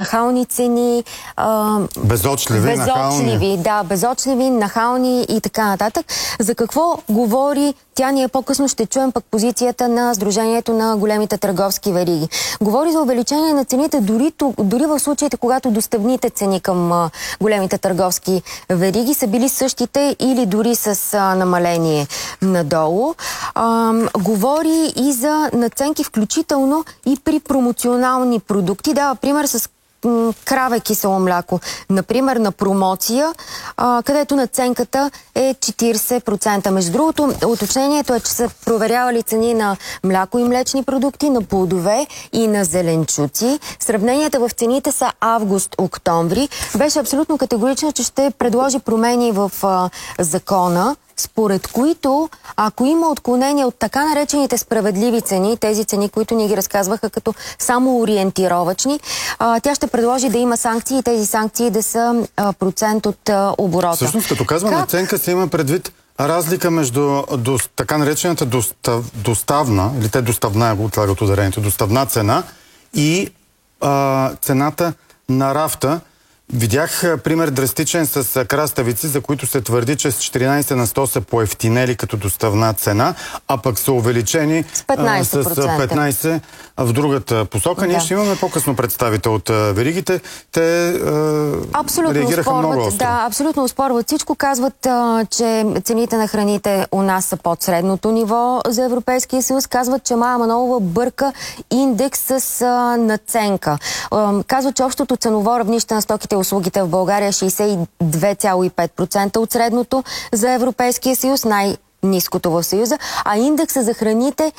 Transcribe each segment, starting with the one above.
нахални цени, безочливи, нахални и така нататък. За какво говори тя? Ние по-късно ще чуем пък позицията на Сдружението на големите търговски вериги. Говори за увеличение на цените дори в случаите, когато доставните цени към големите търговски вериги са били същите или дори с намаление надолу. Говори и за надценки, включително и при промоционални продукти. Дава пример с краве кисело мляко. Например, на промоция, където надценката е 40%. Между другото, уточнението е, че са проверявали цени на мляко и млечни продукти, на плодове и на зеленчуци. Сравненията в цените са август-октомври. Беше абсолютно категорично, че ще предложи промени в закона, според които, ако има отклонение от така наречените справедливи цени, тези цени, които ни ги разказваха като само ориентировачни, тя ще предложи да има санкции и тези санкции да са процент от оборота. Всъщност, като казва наценка, се има предвид разлика между така наречената доставна, или те доставна, го отлагат ударението, доставна цена и цената на рафта. Видях пример драстичен с краставици, за които се твърди, че с 14 на 100 са поевтинели като доставна цена, а пък са увеличени с 15% в другата посока. Ние ще имаме по-късно представител от веригите. Те реагираха много остро. Да, абсолютно оспорват всичко. Казват, че цените на храните у нас са под средното ниво за Европейския съюз. Казват, че Мая Манолова бърка индекс с надценка. Казват, че общото ценово равнище на стоките и услугите в България е 62,5% от средното за Европейския съюз, най-ниското в Съюза, а индекса за храните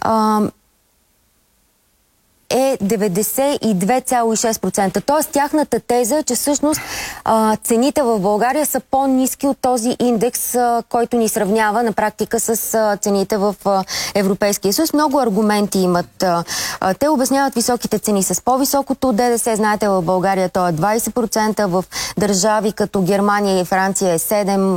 е 92,6%. Тоест, тяхната теза е, че всъщност цените в България са по-ниски от този индекс, който ни сравнява на практика с цените в Европейския съюз. Много аргументи имат. Те обясняват високите цени с по-високото ДДС. Знаете, в България то е 20%, в държави като Германия и Франция е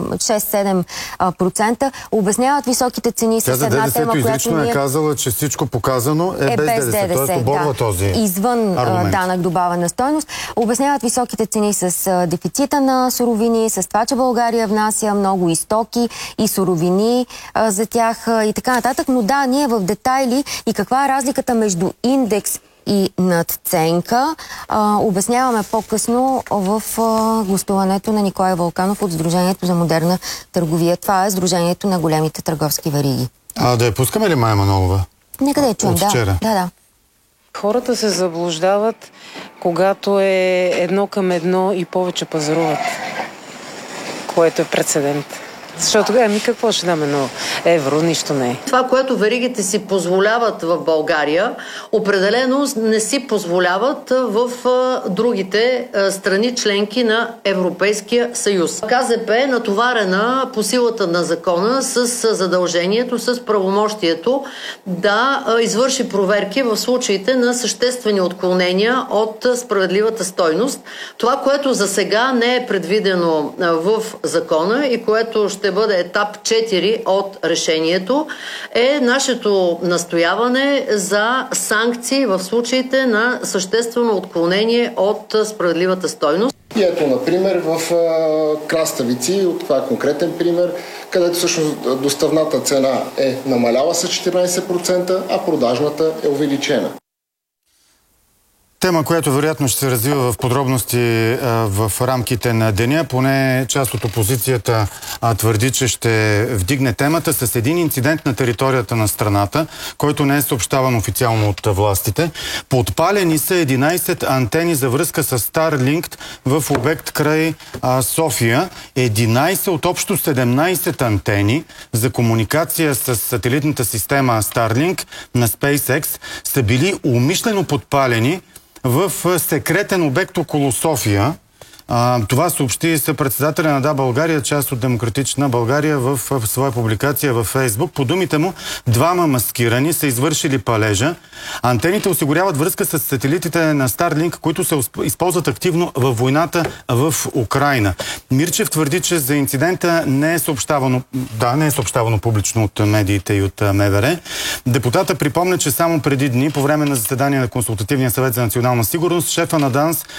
6-7%. Обясняват високите цени с една тема, която изрично е казала, че всичко показано е без ДДС. Извън данък добавена стойност. Обясняват високите цени с дефицита на суровини, с това, че България внася много и стоки, и суровини за тях и така нататък. Но да, ние в детайли и каква е разликата между индекс и надценка обясняваме по-късно в гостуването на Николай Вълканов от Сдружението за модерна търговия. Това е Сдружението на големите търговски вериги. Да я пускаме ли Мая Манолова? Нека да я чуем, да. Хората се заблуждават, когато е 1:1 и повече пазаруват, което е прецедент. Защото какво ще даме на евро? Нищо не е. Това, което веригите си позволяват в България, определено не си позволяват в другите страни членки на Европейския съюз. КЗП е натоварена по силата на закона с задължението, с правомощието да извърши проверки в случаите на съществени отклонения от справедливата стойност. Това, което за сега не е предвидено в закона и което ще бъде етап 4 от решението, е нашето настояване за санкции в случаите на съществено отклонение от справедливата стойност. И ето, например, в краставици, това е конкретен пример, където всъщност доставната цена е намаляла с 14%, а продажната е увеличена. Тема, която вероятно ще се развива в подробности в рамките на деня. Поне част от опозицията твърди, че ще вдигне темата с един инцидент на територията на страната, който не е съобщаван официално от властите. Подпалени са 11 антени за връзка с Starlink в обект край София. 11 от общо 17 антени за комуникация с сателитната система Starlink на SpaceX са били умишлено подпалени в секретен обект около София. Това съобщи съпредседателя на Да, България, част от Демократична България, в своя публикация във Фейсбук. По думите му, двама маскирани са извършили палежа. Антените осигуряват връзка с сателитите на Starlink, които се използват активно във войната в Украйна. Мирчев твърди, че за инцидента не е съобщавано публично от медиите и от МВР. Депутата припомня, че само преди дни, по време на заседание на Консултативния съвет за национална сигурност, шефа на ДАНС